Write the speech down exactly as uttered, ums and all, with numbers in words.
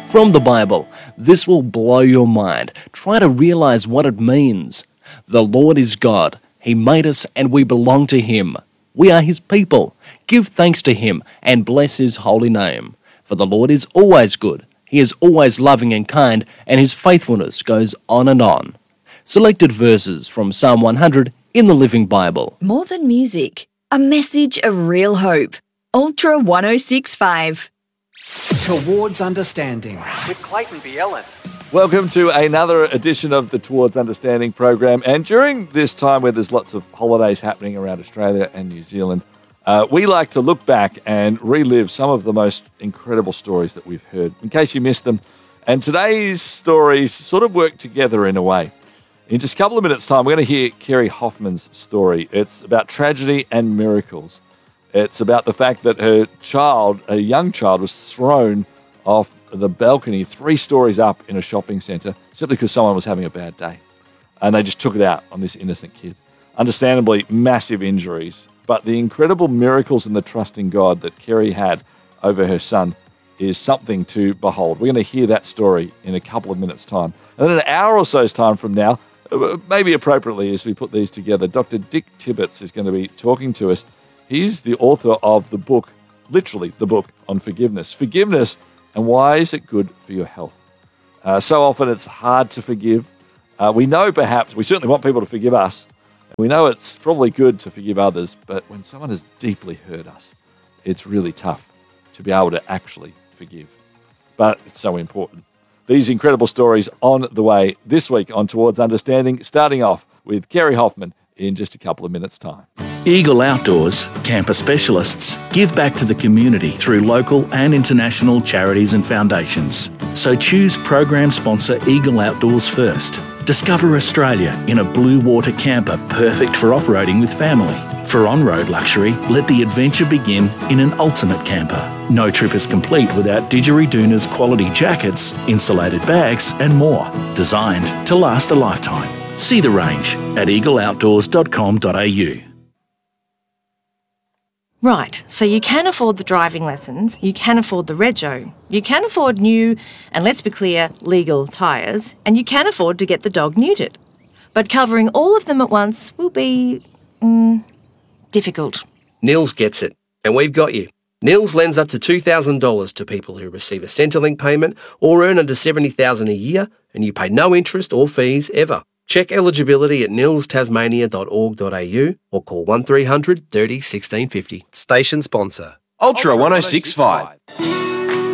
from the Bible. This will blow your mind. Try to realize what it means. The Lord is God. He made us and we belong to Him. We are His people. Give thanks to Him and bless His holy name. For the Lord is always good. He is always loving and kind, and His faithfulness goes on and on. Selected verses from Psalm one hundred in the Living Bible. More than music, a message of real hope. Ultra one oh six point five. Towards Understanding with Clayton B. Ellen. Welcome to another edition of the Towards Understanding program. And during this time where there's lots of holidays happening around Australia and New Zealand, uh, we like to look back and relive some of the most incredible stories that we've heard, in case you missed them. And today's stories sort of work together in a way. In just a couple of minutes' time, we're going to hear Kerry Hoffman's story. It's about tragedy and miracles. It's about the fact that her child, a young child, was thrown off the balcony three stories up in a shopping centre simply because someone was having a bad day. And they just took it out on this innocent kid. Understandably, massive injuries, but the incredible miracles and the trust in God that Kerry had over her son is something to behold. We're going to hear that story in a couple of minutes' time. And in an hour or so's time from now, maybe appropriately as we put these together, Doctor Dick Tibbetts is going to be talking to us. He's the author of the book, literally the book, on forgiveness. Forgiveness and why is it good for your health? Uh, so often it's hard to forgive. Uh, we know perhaps, we certainly want people to forgive us, and we know it's probably good to forgive others, but when someone has deeply hurt us, it's really tough to be able to actually forgive. But it's so important. These incredible stories on the way this week on Towards Understanding, starting off with Kerry Hoffman in just a couple of minutes' time. Eagle Outdoors, camper specialists, give back to the community through local and international charities and foundations. So choose program sponsor Eagle Outdoors first. Discover Australia in a blue water camper perfect for off-roading with family. For on-road luxury, let the adventure begin in an ultimate camper. No trip is complete without Didgeridoon's quality jackets, insulated bags and more, designed to last a lifetime. See the range at eagle outdoors dot com dot a u. Right, so you can afford the driving lessons, you can afford the rego, you can afford new, and let's be clear, legal tyres, and you can afford to get the dog neutered. But covering all of them at once will be, mm, difficult. Nils gets it, and we've got you. Nils lends up to two thousand dollars to people who receive a Centrelink payment or earn under seventy thousand dollars a year, and you pay no interest or fees ever. Check eligibility at nils tasmania dot org dot a u or call one three hundred thirty sixteen fifty. Station sponsor, Ultra one oh six point five.